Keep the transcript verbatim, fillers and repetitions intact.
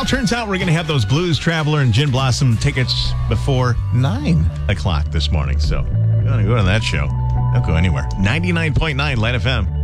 Well, turns out we're going to have those Blues Traveler and Gin Blossom tickets before nine o'clock this morning. So if you want to go to that show, don't go anywhere. ninety-nine point nine Light F M.